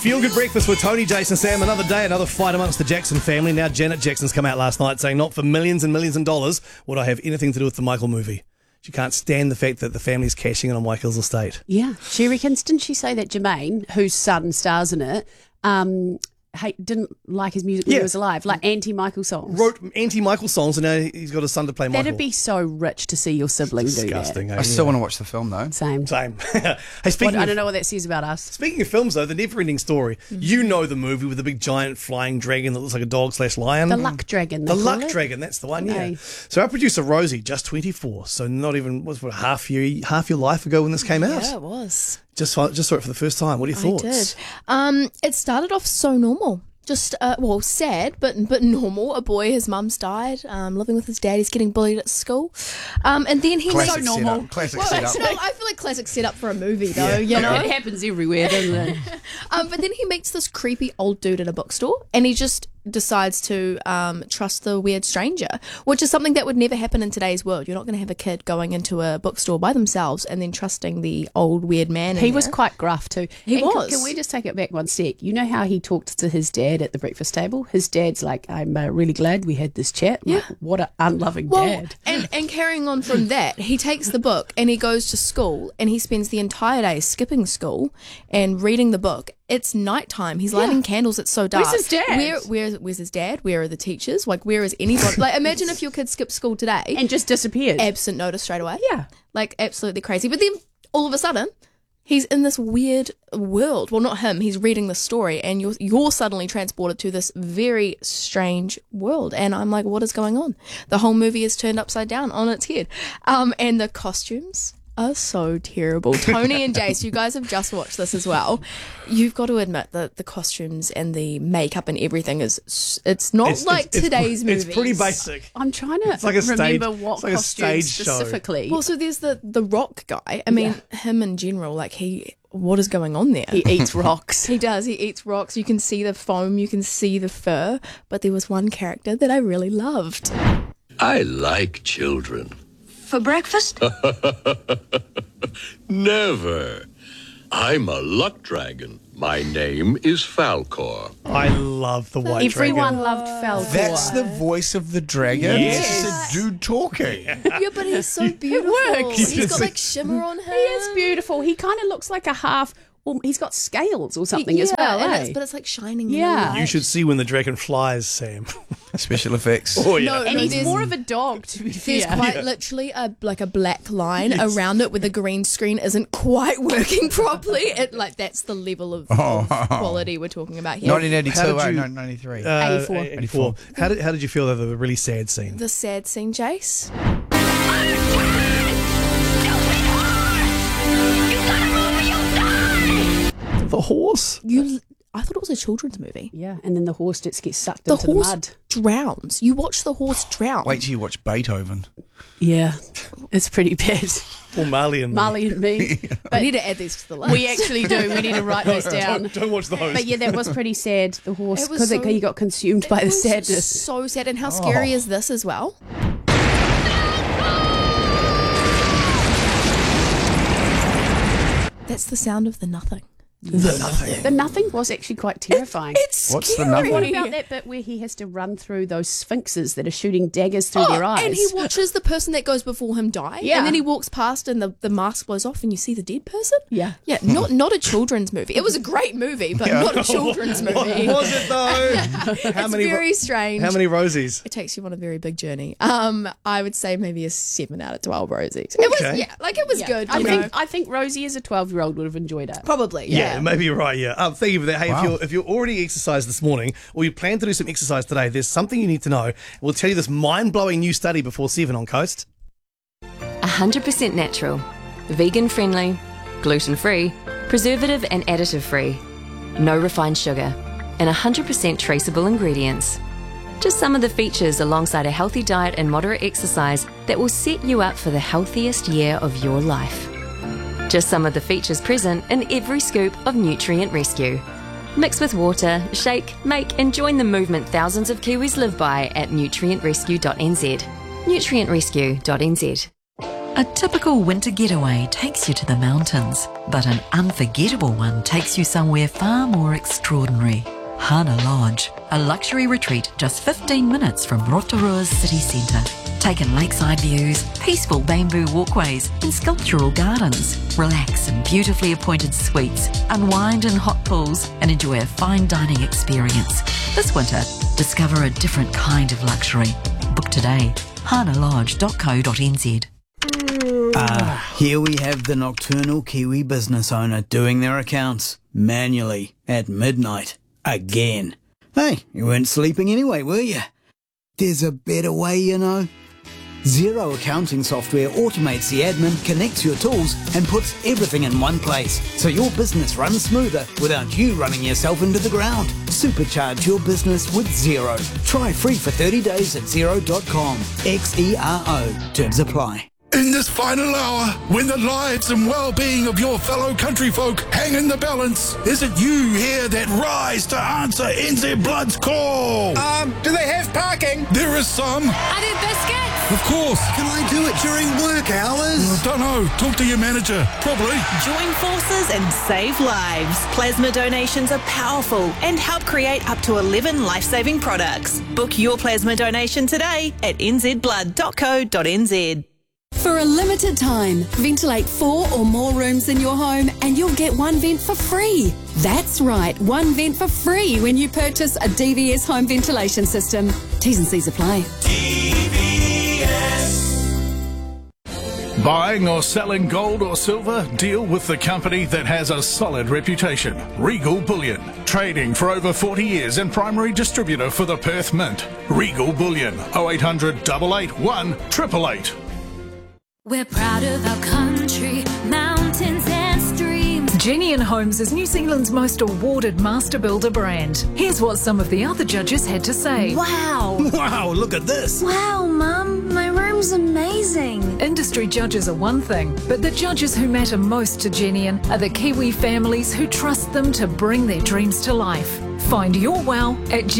Feel Good Breakfast with Tony, Jason, Sam. Another day, another fight amongst the Jackson family. Now Janet Jackson's come out last night saying not for millions and millions of dollars would I have anything to do with the Michael movie. She can't stand the fact that the family's cashing in on Michael's estate. Yeah. She reckons, didn't she say that Jermaine, whose son stars in it, didn't like his music when he was alive, like anti-Michael songs? Wrote anti-Michael songs and now he's got a son to play Michael. That'd be so rich to see your sibling do that. Disgusting. I still want to watch the film though. Same. Hey, I don't know what that says about us. Speaking of films, though, The Never-Ending Story. You know the movie with the big giant flying dragon that looks like a dog/lion. The Luck Dragon. The Luck Dragon, that's the one, yeah. Hey. So our producer, Rosie, just 24, so not even, half your life ago when this came out? Yeah, it was. Just saw it for the first time. What are your thoughts? I did. It started off so normal. Just, sad, but normal. A boy, his mum's died, living with his dad. He's getting bullied at school. And then he Classic so normal. Classic setup. I feel like classic setup for a movie, though, you know? It happens everywhere, doesn't it? But then he meets this creepy old dude in a bookstore, and he just decides to trust the weird stranger, which is something that would never happen in today's world. You're not going to have a kid going into a bookstore by themselves and then trusting the old weird man. He was quite gruff too. He was. Can we just take it back one sec? You know how he talked to his dad at the breakfast table? His dad's like, I'm really glad we had this chat. Yeah. Like, what an unloving dad. And carrying on from that, he takes the book and he goes to school and he spends the entire day skipping school and reading the book. It's nighttime. He's lighting candles. It's so dark. Where's his dad? Where's his dad? Where are the teachers? Like, where is anybody? Like, imagine if your kid skipped school today And just disappeared. absent notice straight away. Yeah. Like, absolutely crazy. But then all of a sudden, he's in this weird world. Well, not him. He's reading the story, and you're suddenly transported to this very strange world. And I'm like, what is going on? The whole movie is turned upside down on its head. And the costumes are so terrible. Tony and Jace, you guys have just watched this as well. You've got to admit that the costumes and the makeup and everything it's not today's movies. It's pretty basic. I'm trying to like a stage- remember what it's like a costumes stage show. specifically. Well, so there's the rock guy. I mean, him in general, like what is going on there? He eats rocks. He does. He eats rocks. You can see the foam. You can see the fur. But there was one character that I really loved. I like children. For breakfast? Never. I'm a luck dragon. My name is Falcor. I love the white Everyone dragon. loved Falcor. That's the voice of the dragon? Yes. It's a dude talking. Yeah, but he's so beautiful. works. He's got like shimmer on him. He is beautiful. He kind of looks like a half. Well, he's got scales or something as well. and but it's like shining. Yeah. You should see when the dragon flies, Sam. Special effects. Oh, yeah. No, And he's there's- more of a dog, to be There's fair. quite literally a black line around it where the green screen isn't quite working properly. That's the level of quality we're talking about here. 1982, How did you- 93. 84. 84. How did you feel that the really sad scene? The sad scene, Jace. The horse? I thought it was a children's movie. Yeah, and then the horse just gets sucked The into the horse mud. drowns. You watch the horse drown. Wait till you watch Beethoven. Yeah, it's pretty bad. Or Marley and Marley and me. I need to add these to the list. We actually do. We need to write these down. Don't watch the host. But yeah, that was pretty sad, the horse, It was because so- he got consumed by the was sadness. So sad. And how scary is this as well? That's the sound of the nothing. The nothing was actually quite terrifying. It's What's the scary. nothing? What about that bit where he has to run through those sphinxes that are shooting daggers through their eyes? And he watches the person that goes before him die. Yeah. And then he walks past and the mask blows off and you see the dead person. Yeah. Yeah, not a children's movie. It was a great movie, but not a children's movie. Was it though? How It's many? very strange. How many rosies? It takes you on a very big journey. I would say maybe a 7 out of 12 rosies. It was, Okay. it was good. I think Rosie as a 12-year-old would have enjoyed it. Probably, Yeah, maybe you're right. Yeah. Thank you for that. Hey, Wow. if you're already exercised this morning, or you plan to do some exercise today, there's something you need to know. We'll tell you this mind-blowing new study before 7 on Coast. 100% natural, vegan friendly, gluten free, preservative and additive free, no refined sugar, and 100% traceable ingredients. Just some of the features alongside a healthy diet and moderate exercise that will set you up for the healthiest year of your life. Just some of the features present in every scoop of Nutrient Rescue. Mix with water, shake, make and join the movement thousands of Kiwis live by at nutrientrescue.nz. nutrientrescue.nz. A typical winter getaway takes you to the mountains, but an unforgettable one takes you somewhere far more extraordinary. Hana Lodge, a luxury retreat just 15 minutes from Rotorua's city centre. Take in lakeside views, peaceful bamboo walkways and sculptural gardens. Relax in beautifully appointed suites, unwind in hot pools and enjoy a fine dining experience. This winter, discover a different kind of luxury. Book today, hanalodge.co.nz. Here we have the nocturnal Kiwi business owner doing their accounts manually at midnight again. Hey, you weren't sleeping anyway, were you? There's a better way, you know. Xero accounting software automates the admin, connects your tools and puts everything in one place so your business runs smoother without you running yourself into the ground. Supercharge your business with Xero. Try free for 30 days at Xero.com. XERO. Terms apply. In this final hour, when the lives and well-being of your fellow countryfolk hang in the balance, is it you here that rise to answer NZ Blood's call? Do they have parking? There is some. Are there biscuits? Of course. Can I do it during work hours? Don't know. Talk to your manager. Probably. Join forces and save lives. Plasma donations are powerful and help create up to 11 life-saving products. Book your plasma donation today at nzblood.co.nz. For a limited time, ventilate 4 or more rooms in your home and you'll get one vent for free. That's right, one vent for free when you purchase a DVS home ventilation system. T's and C's apply. Buying or selling gold or silver? Deal with the company that has a solid reputation. Regal Bullion. Trading for over 40 years and primary distributor for the Perth Mint. Regal Bullion. 0800 881 888. We're proud of our country, mountains and streams. Jenny & Homes is New Zealand's most awarded master builder brand. Here's what some of the other judges had to say. Wow! Wow, look at this! Wow, Mum, my room's amazing. Industry judges are one thing, but the judges who matter most to Jenny are the Kiwi families who trust them to bring their dreams to life. Find your wow at